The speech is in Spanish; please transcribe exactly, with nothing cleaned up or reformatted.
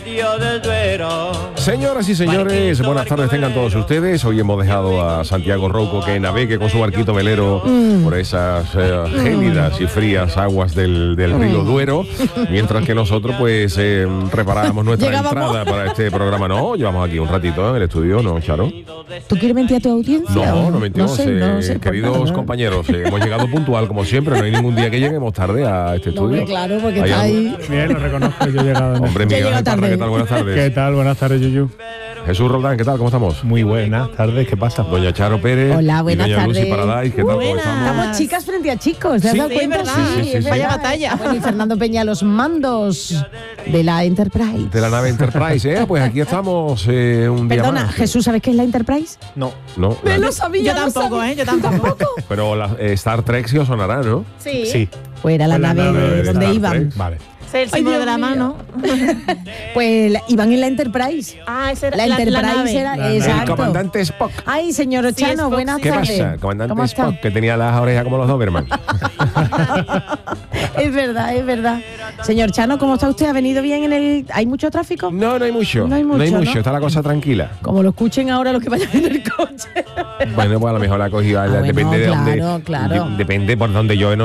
Señoras y señores, buenas tardes tengan todos ustedes. Hoy hemos dejado a Santiago Rouco que navegue con su barquito velero mm. por esas eh, gélidas y frías aguas del, del río Duero, mientras que nosotros pues eh, preparábamos nuestra Llegábamos. entrada para este programa. No, llevamos aquí un ratito en el estudio, ¿no, Charo? ¿Tú quieres mentir a tu audiencia? No, no mentimos, no sé, eh, no sé, queridos nada, ¿no? compañeros, eh, hemos llegado puntual como siempre, no hay ningún día que lleguemos tarde a este No, estudio. hombre, claro, porque Hay está algún- ahí. Bien, lo reconozco, yo he llegado. Hombre, Ya Miguel llega Ángel Parra, tarde. ¿qué tal? Buenas tardes. ¿Qué tal? Buenas tardes, Yuyu. Jesús Roldán, ¿qué tal? ¿Cómo estamos? Muy buenas tardes, ¿qué pasa? Doña Charo Pérez. Hola, buenas y doña tardes. Lucy Paradise, ¿qué tal? ¿Cómo Buenas. estamos? Estamos chicas frente a chicos, ¿te has Sí, dado sí, cuenta? verdad. Sí, sí, sí, es sí. Vaya verdad. batalla. Bueno, y Fernando Peña, los mandos de la Enterprise. De la nave Enterprise, ¿eh? Pues aquí estamos eh, un día Perdona, más. Jesús, ¿sabes qué es la Enterprise? No. No, la- lo sabía. Yo tampoco, ¿eh? Yo tampoco. pero la, eh, Star Trek sí os sonará, ¿no? Sí. Sí. Pues era la Pues la nave, nave de donde Star iban. Trek. Vale. Es el Ay, símbolo Dios de la mío. mano. Pues la- iban en la Enterprise. Ah, ese era La la, Enterprise la nave. era La nave. El exacto. comandante Spock. Ay, señor Sí, Ochano, Spock, buenas sí. ¿Qué tardes. pasa? Comandante ¿Cómo está? Spock, que tenía las orejas como los Doberman. Es verdad, es verdad. Señor Chano, ¿cómo está usted? ¿Ha venido bien en el...? ¿Hay mucho tráfico? No, no hay mucho. No hay mucho, ¿no? Está la cosa tranquila. Como lo escuchen ahora los que vayan en el coche. Bueno, pues a lo mejor la cogida Ah, bueno, depende de claro, dónde. claro. de- depende por dónde yo